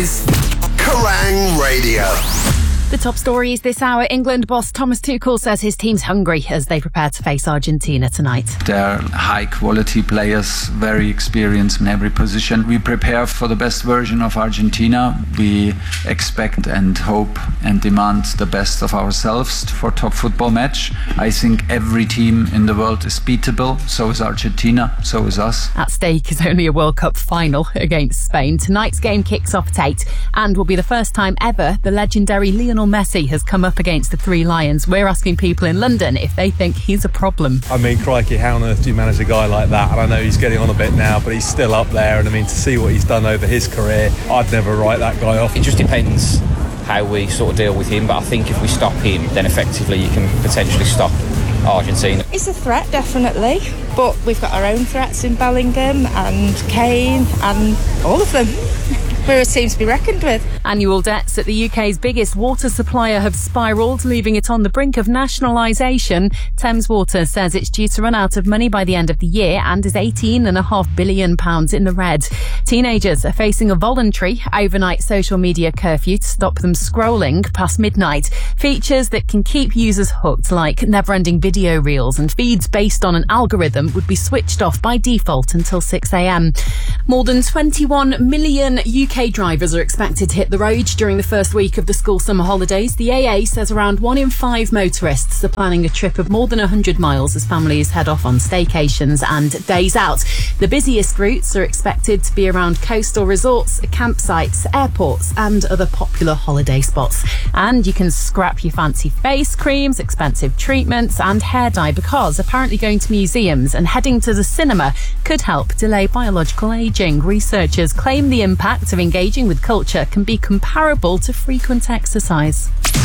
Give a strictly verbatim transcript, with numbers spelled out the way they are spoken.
is Kerrang Radio! The top stories this hour. England boss Thomas Tuchel says his team's hungry as they prepare to face Argentina tonight. They're high-quality players, very experienced in every position. We prepare for the best version of Argentina. We expect and hope and demand the best of ourselves for top football match. I think every team in the world is beatable. So is Argentina, so is us. At stake is only a World Cup final against Spain. Tonight's game kicks off at eight and will be the first time ever the legendary Lionel Messi has come up against the Three Lions. We're asking people in London if they think he's a problem. I mean, crikey, how on earth do you manage a guy like that? And I know he's getting on a bit now, but he's still up there. And I mean, to see what he's done over his career, I'd never write that guy off. It just depends how we sort of deal with him, but I think if we stop him, then effectively you can potentially stop Argentina. It's a threat, definitely, but we've got our own threats in Bellingham and Kane and all of them. We're a team to be reckoned with. Annual debts at the U K's biggest water supplier have spiralled, leaving it on the brink of nationalisation. Thames Water says it's due to run out of money by the end of the year and is eighteen point five billion pounds in the red. Teenagers are facing a voluntary overnight social media curfew to stop them scrolling past midnight. Features that can keep users hooked, like never-ending video reels and feeds based on an algorithm, would be switched off by default until six a.m. More than twenty-one million U K drivers are expected to hit the road during the first week of the school summer holidays. The A A says around one in five motorists are planning a trip of more than one hundred miles as families head off on staycations and days out. The busiest routes are expected to be around coastal resorts, campsites, airports and other popular holiday spots. And you can scrap your fancy face creams, expensive treatments and hair dye, because apparently going to museums and heading to the cinema could help delay biological ageing. Researchers claim the impact of engaging with culture can be comparable to frequent exercise.